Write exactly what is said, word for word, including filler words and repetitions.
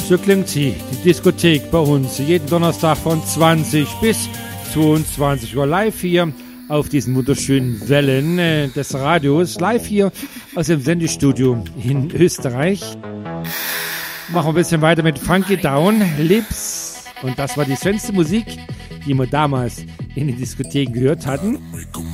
So klingt sie, die Diskothek bei uns, jeden Donnerstag von zwanzig bis zweiundzwanzig Uhr live hier auf diesen wunderschönen Wellen äh, des Radios, live hier aus dem Sendestudio in Österreich. Machen wir ein bisschen weiter mit Funky Down, Lips, und das war die schönste Musik, die wir damals in den Diskotheken gehört hatten.